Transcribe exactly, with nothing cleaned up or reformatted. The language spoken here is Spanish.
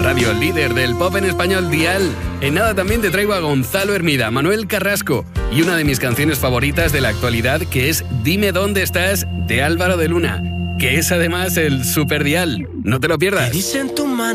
radio líder del pop en español Dial. En nada también te traigo a Gonzalo Hermida, Manuel Carrasco y una de mis canciones favoritas de la actualidad, que es Dime dónde estás, de Álvaro de Luna, que es además el Super Dial. No te lo pierdas. ¿Qué dice en tu mano